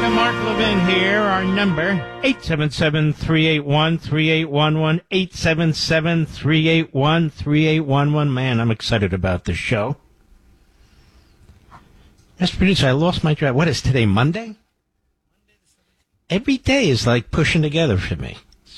Mark Levin here. Our number, 877-381-3811, 877-381-3811. Man, I'm excited about this show. Mr. Producer, I lost my drive. What is today, Monday? Every day is like pushing together for me.